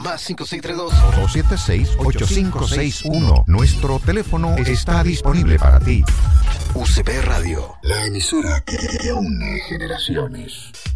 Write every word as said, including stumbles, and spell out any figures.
Más cinco seis tres dos dos siete seis, ocho cinco seis uno. Nuestro teléfono está disponible para ti. U C P Radio. La emisora que une generaciones.